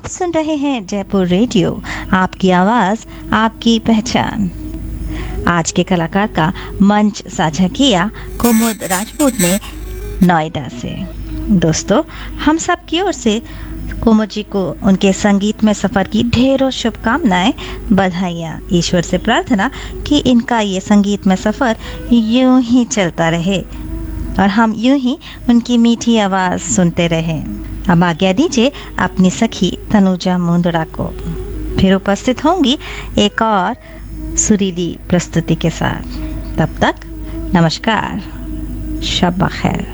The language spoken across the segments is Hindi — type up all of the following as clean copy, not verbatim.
आप सुन रहे हैं जयपुर रेडियो, आपकी आवाज आपकी पहचान। आज के कलाकार का मंच साझा किया कुमुद राजपूत ने नोएडा से। दोस्तों, हम सब की ओर से कुमुद जी को उनके संगीत में सफर की ढेरों शुभकामनाएं, बधाइयाँ। ईश्वर से प्रार्थना कि इनका ये संगीत में सफर यूं ही चलता रहे और हम यूं ही उनकी मीठी आवाज सुनते रहें। अब आज्ञा दीजिए अपनी सखी तनुजा मुंदड़ा को। फिर उपस्थित होंगी एक और सुरीली प्रस्तुति के साथ। तब तक नमस्कार, शब बखैर।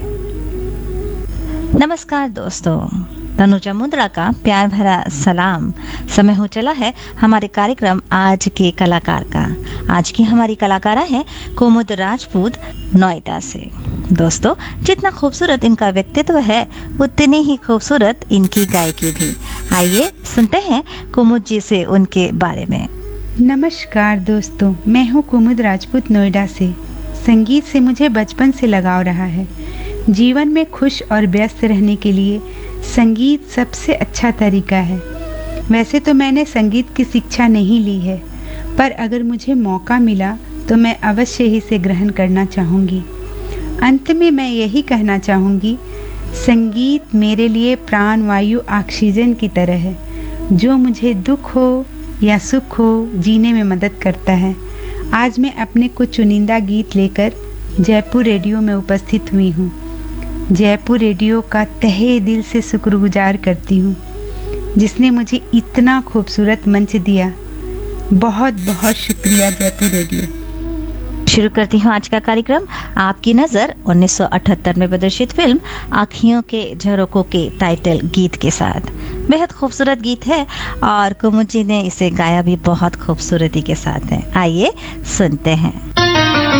नमस्कार दोस्तों, तनुजा मुंदड़ा का प्यार भरा सलाम। समय हो चला है हमारे कार्यक्रम आज के कलाकार का। आज की हमारी कलाकारा है कुमुद राजपूत नोएडा से। दोस्तों, जितना खूबसूरत इनका व्यक्तित्व है उतनी ही खूबसूरत इनकी गायकी भी। आइए सुनते हैं कुमुद जी से उनके बारे में। नमस्कार दोस्तों, मैं हूँ कुमुद राजपूत नोएडा से। संगीत से मुझे बचपन से लगाव रहा है। जीवन में खुश और व्यस्त रहने के लिए संगीत सबसे अच्छा तरीका है। वैसे तो मैंने संगीत की शिक्षा नहीं ली है, पर अगर मुझे मौका मिला तो मैं अवश्य ही इसे ग्रहण करना चाहूँगी। अंत में मैं यही कहना चाहूँगी, संगीत मेरे लिए प्राण वायु ऑक्सीजन की तरह है, जो मुझे दुख हो या सुख हो जीने में मदद करता है। आज मैं अपने कुछ चुनिंदा गीत लेकर जयपुर रेडियो में उपस्थित हुई हूँ। जयपुर रेडियो का तहे दिल से शुक्रगुजार करती हूँ, जिसने मुझे इतना खूबसूरत मंच दिया। बहुत बहुत शुक्रिया जयपुर रेडियो। शुरू करती हूँ आज का कार्यक्रम आपकी नज़र 1978 में प्रदर्शित फिल्म आँखियों के झरोकों के टाइटल गीत के साथ। बेहद खूबसूरत गीत है और कुमुद जी ने इसे गाया भी बहुत खूबसूरती के साथ है। आइए सुनते हैं।